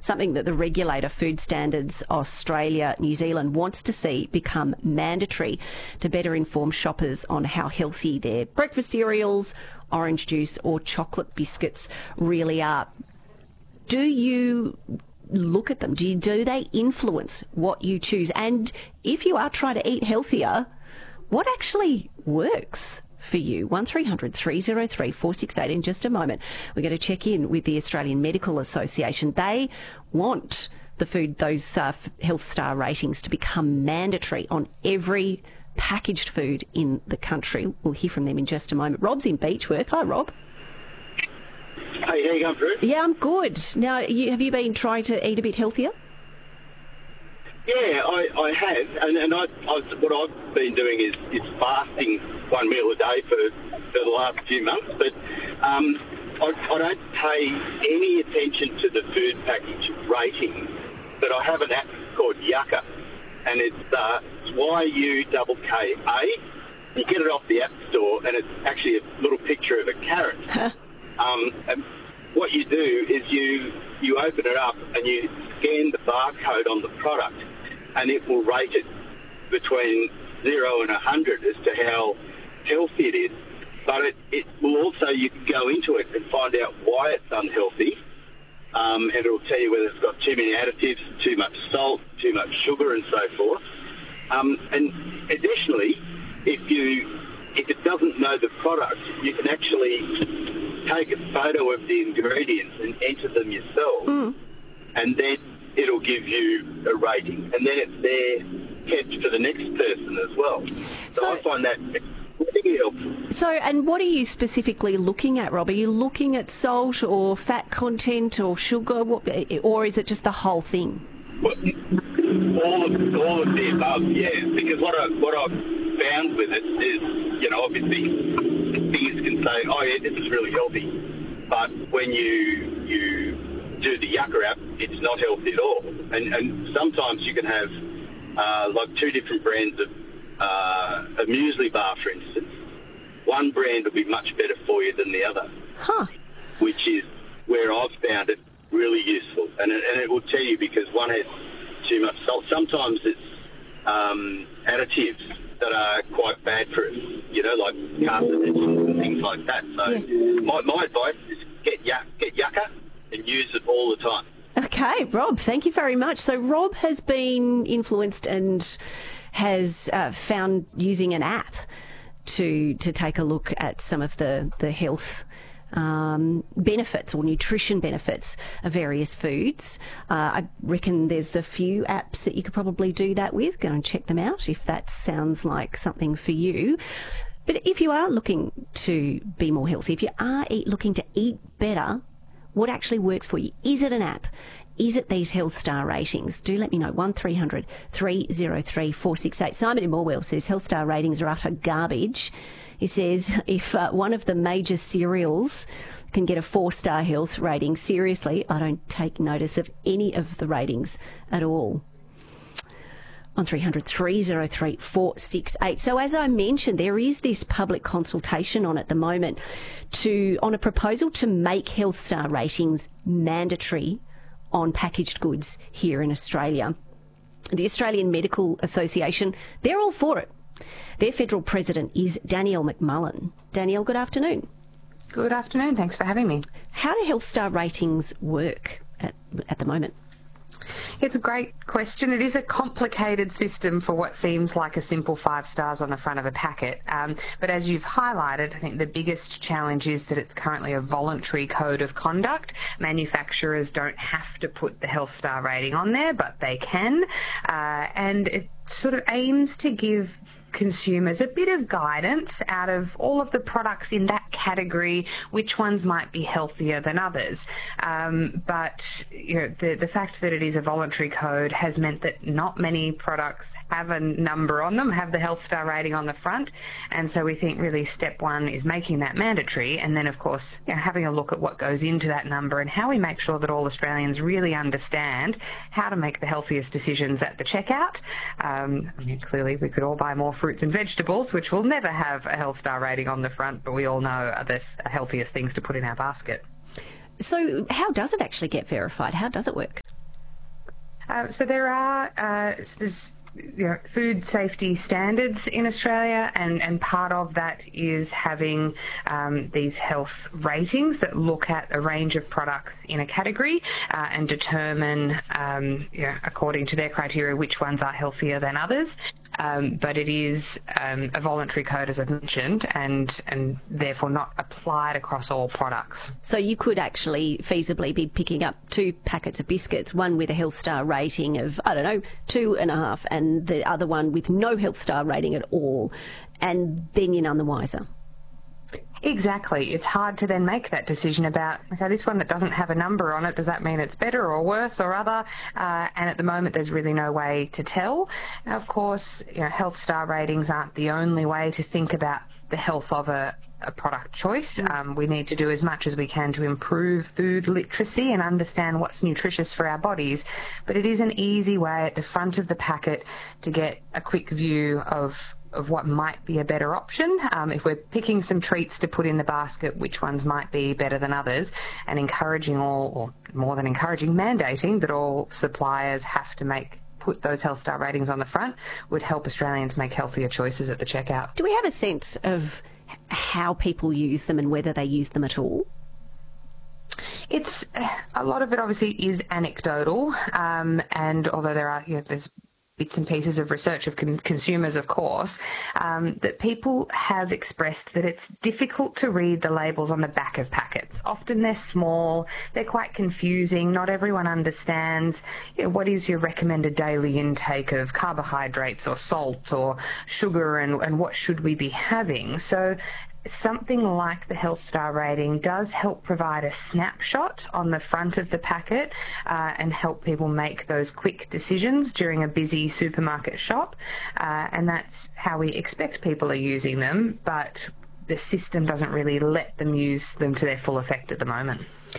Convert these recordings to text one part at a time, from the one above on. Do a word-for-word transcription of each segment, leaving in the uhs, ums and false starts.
something that the regulator, Food Standards Australia, New Zealand, wants to see become mandatory to better inform shoppers on how healthy their breakfast cereals, orange juice or chocolate biscuits really are. Do you look at them? Do, you, do they influence what you choose? And if you are trying to eat healthier, what actually works for you? one three hundred three oh three four six eight. In just a moment, we're going to check in with the Australian Medical Association. They want the food, those uh, health star ratings to become mandatory on every packaged food in the country. We'll hear from them in just a moment. Rob's in Beechworth. Hi, Rob. Hey, how you going, Drew? Yeah, I'm good. Now, you, have you been trying to eat a bit healthier? Yeah, I, I have, and, and I, I, what I've been doing is, is fasting one meal a day for, for the last few months, but um, I, I don't pay any attention to the food package rating, but I have an app called Yucca, and it's, uh, it's Y U K K A. You get it off the App Store, and it's actually a little picture of a carrot. um, and what you do is you, you open it up and you scan the barcode on the product, and it will rate it between zero and one hundred as to how healthy it is. But it, it will also, you can go into it and find out why it's unhealthy, um, and it will tell you whether it's got too many additives, too much salt, too much sugar and so forth. Um, and additionally, if you if it doesn't know the product, you can actually take a photo of the ingredients and enter them yourself, mm. and then it'll give you a rating, and then it's there kept for the next person as well. So, so I find that really helpful. So, and what are you specifically looking at, Rob? Are you looking at salt or fat content or sugar, or is it just the whole thing? Well, all of all of the above, yeah. Because what I what I've found with it is, you know, obviously things can say, oh yeah, this is really healthy, but when you you do the Yucca app, it's not healthy at all. And and sometimes you can have uh, like two different brands of uh, a muesli bar, for instance. One brand will be much better for you than the other, huh? Which is where I've found it really useful, and it, and it will tell you because one has too much salt. Sometimes it's um, additives that are quite bad for us, you know, like carcinogens and things like that. So yeah. my, my advice is get get Yucca and use it all the time. Okay, Rob, thank you very much. So Rob has been influenced and has uh, found using an app to to take a look at some of the, the health Um, benefits or nutrition benefits of various foods. Uh, I reckon there's a few apps that you could probably do that with. Go and check them out if that sounds like something for you. But if you are looking to be more healthy, if you are eat, looking to eat better, what actually works for you? Is it an app? Is it these health star ratings? Do let me know. one three hundred three oh three four six eight. Simon in Morwell says health star ratings are utter garbage. He says if uh, one of the major cereals can get a four-star health rating, seriously, I don't take notice of any of the ratings at all. one three hundred three oh three four six eight. So as I mentioned, there is this public consultation on at the moment to on a proposal to make health star ratings mandatory on packaged goods here in Australia. The Australian Medical Association, they're all for it. Their federal president is Danielle McMullen. Danielle, good afternoon. Good afternoon. Thanks for having me. How do health star ratings work at, at the moment? It's a great question. It is a complicated system for what seems like a simple five stars on the front of a packet. Um, but as you've highlighted, I think the biggest challenge is that it's currently a voluntary code of conduct. Manufacturers don't have to put the health star rating on there, but they can. Uh, and it sort of aims to give consumers a bit of guidance out of all of the products in that category, which ones might be healthier than others. Um, but you know, the, the fact that it is a voluntary code has meant that not many products have a number on them, have the health star rating on the front. And so we think really step one is making that mandatory, and then of course you know, having a look at what goes into that number and how we make sure that all Australians really understand how to make the healthiest decisions at the checkout. Um, I mean, clearly we could all buy more fruits and vegetables, which will never have a health star rating on the front, but we all know are the healthiest things to put in our basket. So how does it actually get verified? How does it work? Uh, so there are uh, there's you know, food safety standards in Australia, and, and part of that is having um, these health ratings that look at a range of products in a category uh, and determine, um, you know, according to their criteria, which ones are healthier than others. Um, but it is um, a voluntary code, as I've mentioned, and, and therefore not applied across all products. So you could actually feasibly be picking up two packets of biscuits, one with a Health Star rating of, I don't know, two and a half, and the other one with no Health Star rating at all, and then you're none the wiser. Exactly. It's hard to then make that decision about, okay, this one that doesn't have a number on it, does that mean it's better or worse or other? Uh, and at the moment, there's really no way to tell. Now, of course, you know, Health Star ratings aren't the only way to think about the health of a, a product choice. Um, we need to do as much as we can to improve food literacy and understand what's nutritious for our bodies. But it is an easy way at the front of the packet to get a quick view of of what might be a better option. Um, if we're picking some treats to put in the basket, which ones might be better than others, and encouraging all, or more than encouraging, mandating that all suppliers have to make put those Health Star ratings on the front would help Australians make healthier choices at the checkout. Do we have a sense of how people use them and whether they use them at all? It's a lot of it obviously is anecdotal, um, and although there are, you know, there's bits and pieces of research of con- consumers, of course, um, that people have expressed that it's difficult to read the labels on the back of packets. Often they're small, they're quite confusing, not everyone understands, you know, what is your recommended daily intake of carbohydrates or salt or sugar, and, and what should we be having. So something like the Health Star rating does help provide a snapshot on the front of the packet uh, and help people make those quick decisions during a busy supermarket shop. Uh, and that's how we expect people are using them, but the system doesn't really let them use them to their full effect at the moment.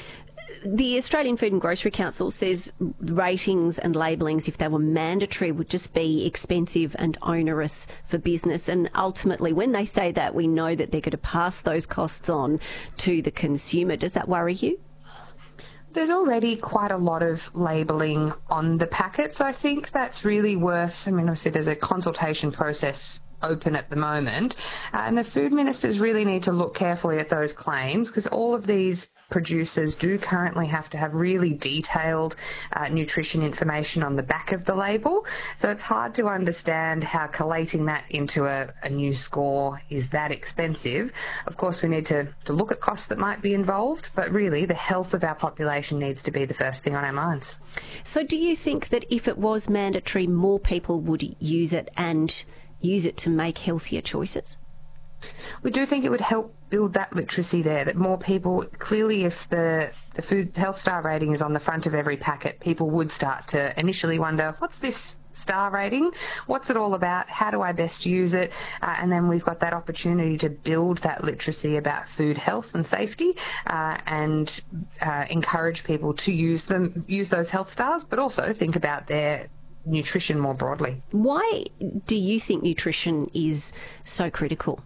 The Australian Food and Grocery Council says ratings and labellings, if they were mandatory, would just be expensive and onerous for business. And ultimately, when they say that, we know that they're going to pass those costs on to the consumer. Does that worry you? There's already quite a lot of labelling on the packet, so I think that's really worth, I mean, obviously there's a consultation process open at the moment, uh, and the food ministers really need to look carefully at those claims, because all of these producers do currently have to have really detailed uh, nutrition information on the back of the label. So it's hard to understand how collating that into a, a new score is that expensive. Of course, we need to, to look at costs that might be involved, but really the health of our population needs to be the first thing on our minds. So do you think that if it was mandatory, more people would use it and use it to make healthier choices? We do think it would help build that literacy there, that more people, clearly if the, the Food Health Star rating is on the front of every packet, people would start to initially wonder, what's this star rating? What's it all about? How do I best use it? Uh, and then we've got that opportunity to build that literacy about food health and safety uh, and uh, encourage people to use them, use those health stars, but also think about their nutrition more broadly. Why do you think nutrition is so critical?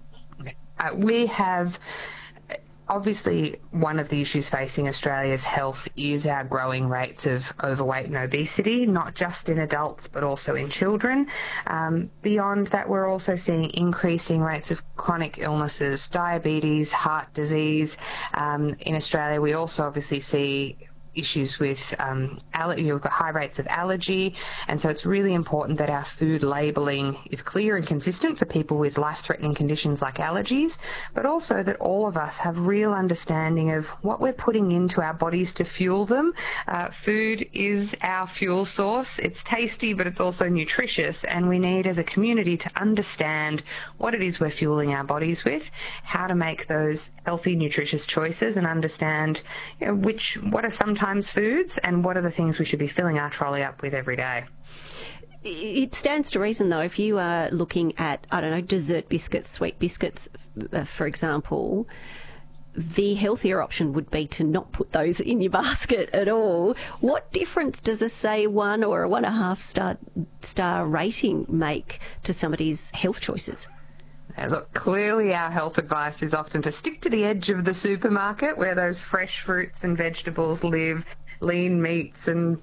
Uh, we have, obviously, one of the issues facing Australia's health is our growing rates of overweight and obesity, not just in adults but also in children. Um, beyond that, we're also seeing increasing rates of chronic illnesses, diabetes, heart disease. Um, in Australia, we also obviously see issues with um, aller- you've got high rates of allergy, and so it's really important that our food labelling is clear and consistent for people with life-threatening conditions like allergies, but also that all of us have real understanding of what we're putting into our bodies to fuel them. Uh, food is our fuel source. It's tasty, but it's also nutritious, and we need as a community to understand what it is we're fueling our bodies with, how to make those healthy, nutritious choices, and understand, you know, which what are sometimes foods and what are the things we should be filling our trolley up with every day. It stands to reason, though, if you are looking at, I don't know, dessert biscuits, sweet biscuits, uh, for example, the healthier option would be to not put those in your basket at all. What difference does a, say, one or a one and a half star, star rating make to somebody's health choices? Uh, look, clearly our health advice is often to stick to the edge of the supermarket where those fresh fruits and vegetables live, lean meats and